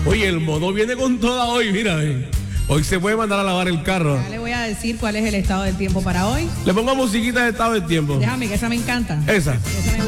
Oye, el modo viene con toda hoy, mira. Hoy se puede mandar a lavar el carro. Ya le voy a decir cuál es el estado del tiempo para hoy. Le pongo musiquita de estado del tiempo. Déjame, que esa me encanta. Esa. Esa me